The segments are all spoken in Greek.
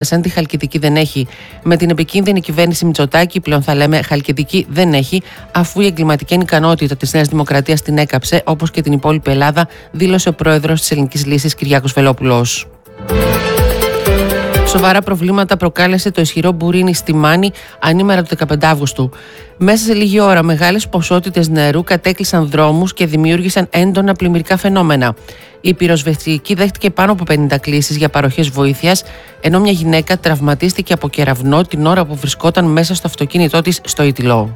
Αν τη Χαλκιδική δεν έχει, με την επικίνδυνη κυβέρνηση Μητσοτάκη, πλέον θα λέμε Χαλκιδική δεν έχει, αφού η εγκληματική ικανότητα της Νέας Δημοκρατίας την έκαψε, όπως και την υπόλοιπη Ελλάδα, δήλωσε ο πρόεδρος της Ελληνικής Λύσης Κυριάκος Βελόπουλος. Σοβαρά προβλήματα προκάλεσε το ισχυρό μπουρίνι στη Μάνη ανήμερα του 15 Αύγουστου. Μέσα σε λίγη ώρα, μεγάλες ποσότητες νερού κατέκλυσαν δρόμους και δημιούργησαν έντονα πλημμυρικά φαινόμενα. Η πυροσβεστική δέχτηκε πάνω από 50 κλήσεις για παροχές βοήθειας, ενώ μια γυναίκα τραυματίστηκε από κεραυνό την ώρα που βρισκόταν μέσα στο αυτοκίνητό της στο Ιτυλό.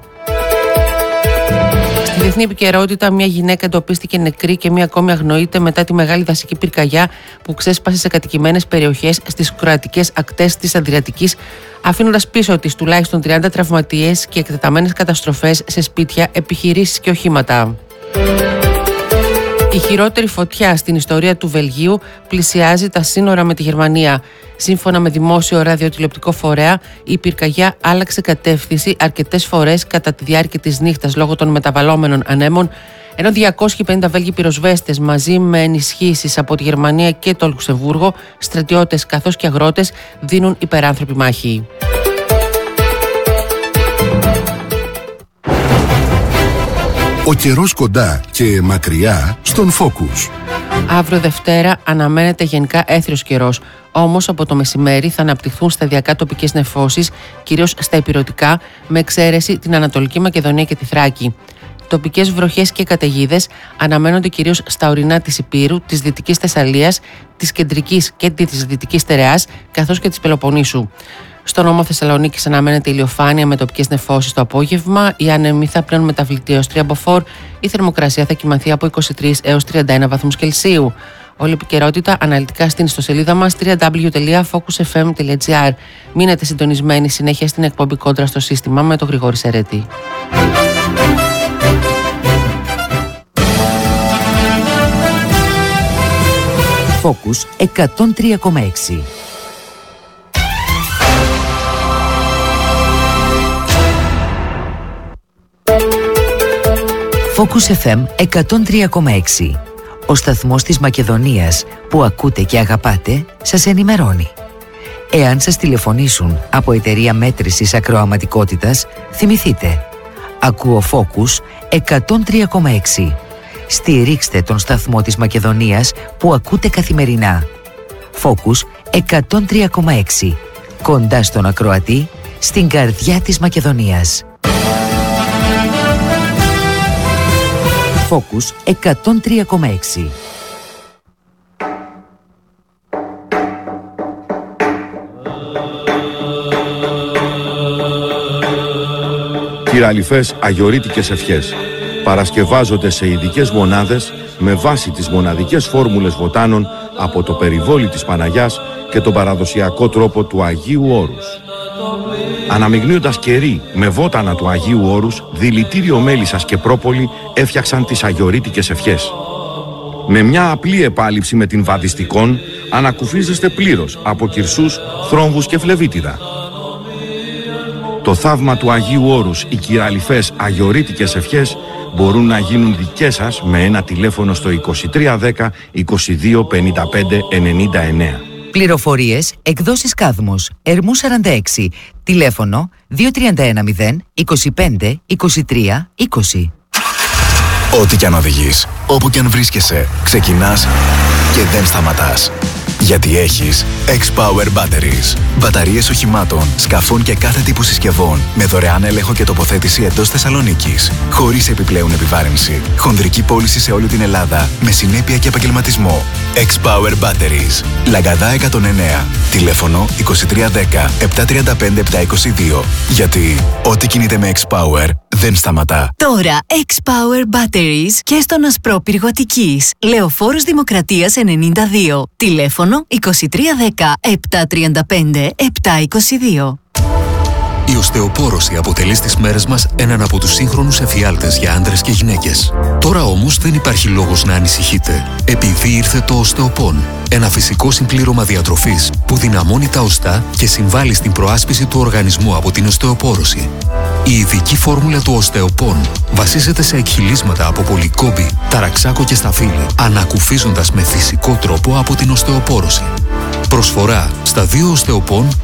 Στη διεθνή επικαιρότητα, μια γυναίκα εντοπίστηκε νεκρή και μια ακόμη αγνοείται μετά τη μεγάλη δασική πυρκαγιά που ξέσπασε σε κατοικημένες περιοχές στις κροατικές ακτές της Αδριατικής, αφήνοντας πίσω της τουλάχιστον 30 τραυματίες και εκτεταμένες καταστροφές σε σπίτια, επιχειρήσεις και οχήματα. Η χειρότερη φωτιά στην ιστορία του Βελγίου πλησιάζει τα σύνορα με τη Γερμανία. Σύμφωνα με δημόσιο ραδιοτηλεοπτικό φορέα, η πυρκαγιά άλλαξε κατεύθυνση αρκετές φορές κατά τη διάρκεια της νύχτας λόγω των μεταβαλλόμενων ανέμων, ενώ 250 Βέλγοι πυροσβέστες μαζί με ενισχύσεις από τη Γερμανία και το Λουξεμβούργο, στρατιώτες καθώς και αγρότες δίνουν υπεράνθρωπη μάχη. Ο καιρός κοντά και μακριά στον Focus. Αύριο Δευτέρα αναμένεται γενικά έθριος καιρός. Όμως από το μεσημέρι θα αναπτυχθούν σταδιακά τοπικές νεφώσεις, κυρίως στα ηπειρωτικά, με εξαίρεση την Ανατολική Μακεδονία και τη Θράκη. Τοπικές βροχές και καταιγίδες αναμένονται κυρίως στα ορεινά της Ηπείρου, της Δυτικής Θεσσαλίας, της Κεντρικής και της Δυτικής Στερεάς, καθώς και της Πελοποννήσου. Στον νόμο Θεσσαλονίκης αναμένεται ηλιοφάνεια με τοπικές νεφώσεις το απόγευμα. Οι άνεμοι θα πλέον μεταβλητοί έως 3 μποφόρ. Η θερμοκρασία θα κυμανθεί από 23 έως 31 βαθμούς Κελσίου. Όλη η επικαιρότητα αναλυτικά στην ιστοσελίδα μας www.focusfm.gr. Μείνετε συντονισμένοι συνέχεια στην εκπομπή Κόντρα στο Σύστημα με τον Γρηγόρη Σερέτη. Focus 103,6. Focus FM 103,6. Ο σταθμός της Μακεδονίας που ακούτε και αγαπάτε σας ενημερώνει. Εάν σας τηλεφωνήσουν από εταιρεία μέτρησης ακροαματικότητας, θυμηθείτε. Ακούω Focus 103,6. Στηρίξτε τον σταθμό της Μακεδονίας που ακούτε καθημερινά. Focus 103,6. Κοντά στον ακροατή, στην καρδιά της Μακεδονίας. Focus 103,6. Κυραλιφές αγιορείτικες ευχές παρασκευάζονται σε ειδικές μονάδες με βάση τις μοναδικές φόρμουλες βοτάνων από το περιβόλι της Παναγιάς και τον παραδοσιακό τρόπο του Αγίου Όρους. Αναμειγνύοντας κερί με βότανα του Αγίου Όρους, δηλητήριο μέλισσας και πρόπολη έφτιαξαν τις αγιορείτικες ευχές. Με μια απλή επάλυψη με την βαδιστικόν ανακουφίζεστε πλήρως από κυρσούς, θρόμβους και φλεβίτιδα. Το θαύμα του Αγίου Όρους, οι κυραλιφές αγιορείτικες ευχές μπορούν να γίνουν δικές σας με ένα τηλέφωνο στο 2310 22 55 99. Πληροφορίες, εκδόσεις Κάδμος, Ερμού 46, τηλέφωνο 2310 25 23 20. Ό,τι κι αν οδηγείς, όπου κι αν βρίσκεσαι, ξεκινάς και δεν σταματάς. Γιατί έχεις X-Power Batteries. Μπαταρίες οχημάτων, σκαφών και κάθε τύπου συσκευών με δωρεάν έλεγχο και τοποθέτηση εντός Θεσσαλονίκης. Χωρίς επιπλέον επιβάρυνση. Χονδρική πώληση σε όλη την Ελλάδα με συνέπεια και επαγγελματισμό. X-Power Batteries. Λαγκαδά 109. Τηλέφωνο 2310 735 722. Γιατί ό,τι κινείται με X-Power δεν σταματά. Τώρα X-Power Batteries και στον Ασπρόπυργο Αττικής. Λεωφόρος Δημοκρατίας 92. Τηλέφωνο 2310 735 722. Η οστεοπόρωση αποτελεί στις μέρες μας έναν από τους σύγχρονους εφιάλτες για άντρες και γυναίκες. Τώρα όμως δεν υπάρχει λόγος να ανησυχείτε, επειδή ήρθε το Osteopon, ένα φυσικό συμπλήρωμα διατροφής που δυναμώνει τα οστά και συμβάλλει στην προάσπιση του οργανισμού από την οστεοπόρωση. Η ειδική φόρμουλα του Osteopon βασίζεται σε εκχυλίσματα από πολυκόμπη, ταραξάκο και σταφύλι, ανακουφίζοντας με φυσικό τρόπο από την οστεοπόρωση. Προσφορά στα 2 Osteopon